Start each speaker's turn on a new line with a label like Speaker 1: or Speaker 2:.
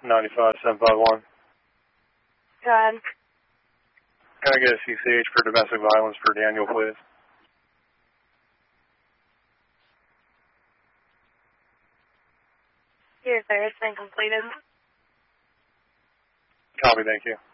Speaker 1: 95751.
Speaker 2: Go ahead.
Speaker 1: Can I get a CCH for domestic violence for Daniel, please?
Speaker 2: Here, sir. It's been completed.
Speaker 1: Copy, thank you.